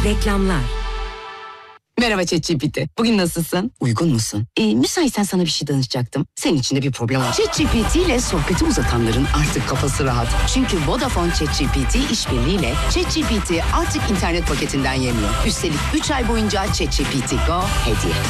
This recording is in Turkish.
Reklamlar. Merhaba ChatGPT. Bugün nasılsın? Uygun musun? Müsaitsen sana bir şey danışacaktım. Senin için de bir problem var. ChatGPT ile sohbeti uzatanların artık kafası rahat. Çünkü Vodafone ChatGPT işbirliğiyle ChatGPT artık internet paketinden yemiyor. Üstelik 3 ay boyunca ChatGPT Go hediye.